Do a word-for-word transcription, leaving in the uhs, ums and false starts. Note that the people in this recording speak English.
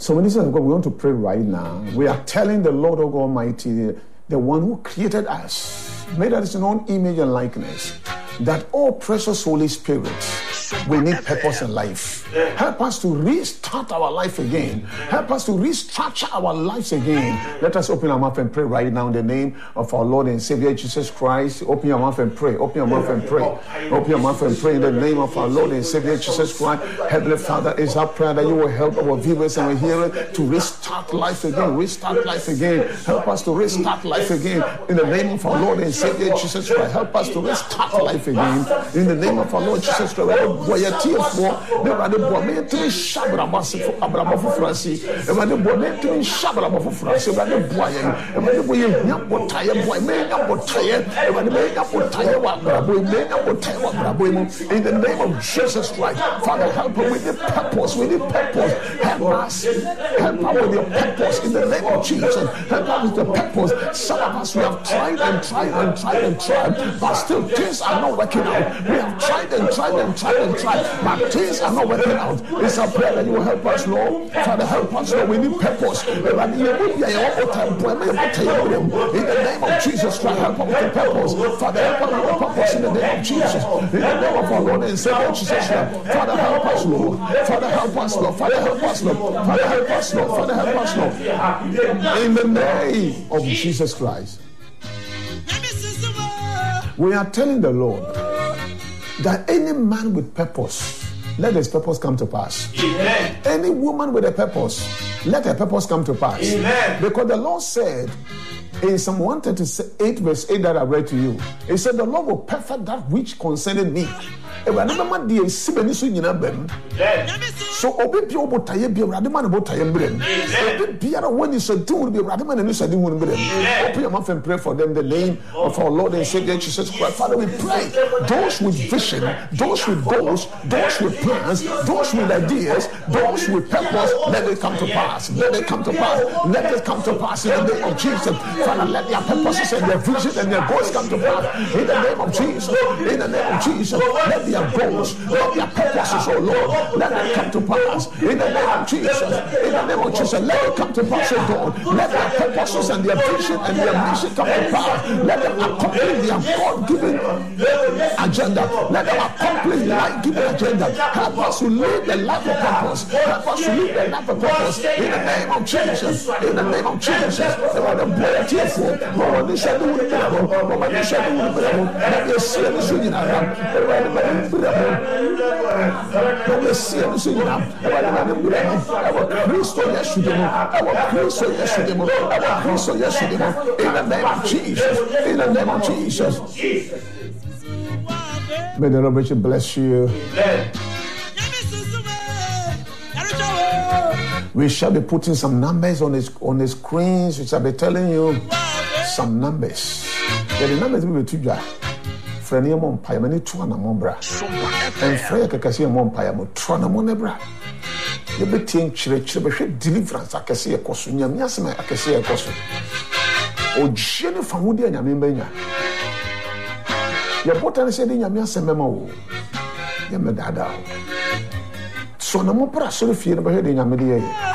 So, when this is God, we want to pray right now. We are telling the Lord of God Almighty, the one who created us, made us in his own image and likeness, that all precious Holy Spirit, we need purpose in life. Help us to restart our life again. Help us to restructure our lives again. Let us open our mouth and pray right now in the name of our Lord and Savior Jesus Christ. Open your mouth and pray. Open your mouth and pray. Open your mouth and pray in the name of our Lord and Savior Jesus Christ. Heavenly Father, it's our prayer that you will help our viewers and our hearers to restart life again. Restart life again. Help us to restart life again in the name of our Lord and Savior Jesus Christ. Help us to restart life again in the name of our Lord Jesus Christ. Everybody born me to shabrabasi for abrabafo franci. Everybody born me to shabrabafo franci. Everybody boy, everybody boy, nyambo taye boy, me nyambo taye. Everybody me nyambo taye wa brabo, me nyambo taye wa brabo. In the name of Jesus Christ, Father, help us with the purpose. We need purpose. Help us, help us with your purpose. In the name of Jesus, help us with the purpose. Some of us we have tried and tried and tried and tried, but still things are not working out. We have tried and tried and tried and tried, but things are not working out. It's a prayer that you will help us, Lord. Father, help us, Lord. We need purpose. In the name of Jesus Christ, help us with the purpose. Father, help us with the purpose in the name of Jesus. In the name of our Lord and Savior Jesus Christ. Father, help us, Lord. Father, help us, Lord. Father, help us, Lord. Father, help us, Lord. Father, help us, Lord. In the name of Jesus Christ. We are telling the Lord that any man with purpose, let his purpose come to pass. Amen. Any woman with a purpose, let her purpose come to pass. Amen. Because the Lord said in Psalm one thirty-eight verse eight that I read to you, he said, the Lord will perfect that which concerned me. So obi bi obo taye bi urade man bo taye mbrem. Obi biara when is a do be urade man is a do mbrem. Open your mouth and pray for them in the name of our Lord and Savior Jesus Christ. Father, we pray those with vision, those with goals, those with plans, those with ideas, those with purpose, let it come to pass. Let it come to pass. Let it come to pass in the name of Jesus. Father, let their purposes and their vision and their goals come to pass in the name of Jesus. In the name of Jesus, let their goals, let their purposes, oh Lord, let them come to pass in the name of Jesus. In the name of Jesus, let it come to pass, oh God. Let their purposes and their vision and their mission come to pass. Let them accomplish their God-given agenda. Let them accomplish their life-given agenda. Help us to live the life of purpose. Help us to live the life of purpose in the name of Jesus. In the name of Jesus. Let them be tearful. But when they shall do it, but when they shall do it, let them see the swinging around. Let me see you see now. Our Christ yesterday, our Christ yesterday, our Christ yesterday. In the name of Jesus, in the name of Jesus. May the Lord richly bless you. We shall be putting some numbers on his on the screens. We shall be telling you some numbers. The numbers will be two jar. Friend, your mom pay money to an amombra. And Freya Cassia mom pay a motrona monebra. You be think church, deliverance. I can see a cosunia, Miasma, I can see a cosu. Oh, Jenny from Woody and Yamina. Your bottom said in Yamias and Memo. Yamadada. So no more pressure if you're in Yamidia.